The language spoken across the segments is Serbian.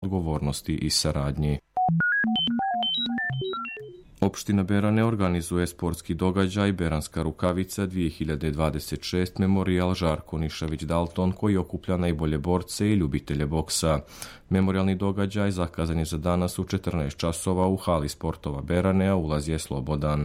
odgovornosti i saradnji. Opština Berane organizuje sportski događaj Beranska rukavica 2026 Memorijal Žarko Nišavić Dalton koji okuplja najbolje borce i ljubitelje boksa. Memorijalni događaj zakazan je za danas u 14 časova u hali sportova Berane, a ulaz je slobodan.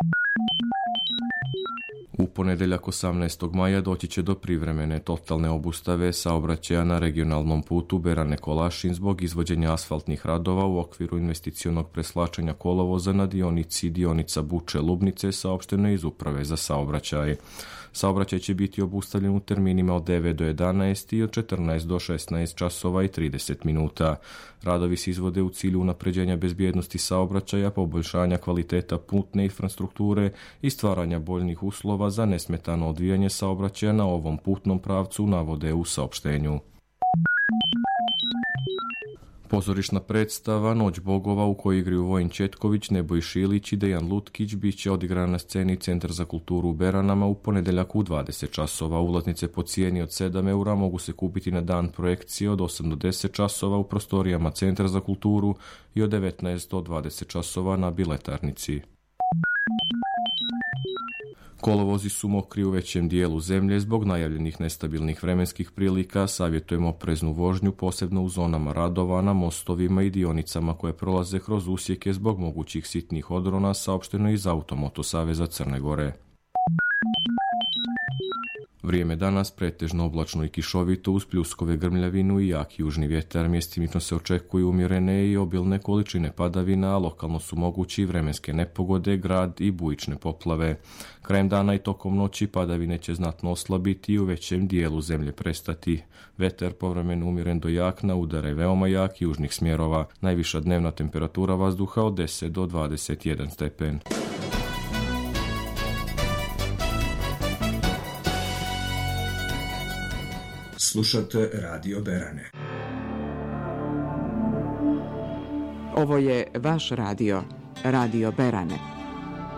U ponedeljak 18. maja doći će do privremene totalne obustave saobraćaja na regionalnom putu Berane-Kolašin zbog izvođenja asfaltnih radova u okviru investicionog preslačenja kolovoza na dionica Buče-Lubnice, saopšteno iz Uprave za saobraćaj. Saobraćaj će biti obustavljen u terminima od 9 do 11 i od 14 do 16 časova i 30 minuta. Radovi se izvode u cilju unapređenja bezbjednosti saobraćaja, poboljšanja kvaliteta putne infrastrukture i stvaranja boljnih uslova za nesmetano odvijanje saobraćaja na ovom putnom pravcu, navode u saopštenju. Pozorišna predstava Noć bogova u kojoj igraju Vojin Četković, Neboj Šilić i Dejan Lutkić bit će odigrana na sceni Centar za kulturu u Beranama u ponedeljak u 20 časova. Ulaznice po cijeni od 7 eura mogu se kupiti na dan projekcije od 8 do 10 časova u prostorijama Centra za kulturu i od 19 do 20 časova na biletarnici. Kolovozi su mokri u većem dijelu zemlje zbog najavljenih nestabilnih vremenskih prilika. Savjetujemo opreznu vožnju, posebno u zonama radova, na mostovima i dionicama koje prolaze kroz usjeke zbog mogućih sitnih odrona, saopšteno iz Automoto Saveza Crne Gore. Vrijeme danas pretežno oblačno i kišovito uz pljuskove, grmljavinu i jak južni vjetar. Mjestimično se očekuju umjerene i obilne količine padavina, a lokalno su mogući vremenske nepogode, grad i bujične poplave. Krajem dana i tokom noći padavine će znatno oslabiti i u većem dijelu zemlje prestati. Vetar povremeno umjeren do jak na udare veoma jak južnih smjerova. Najviša dnevna temperatura vazduha od 10 do 21 stepen. Slušate Radio Berane. Ovo je vaš radio, Radio Berane.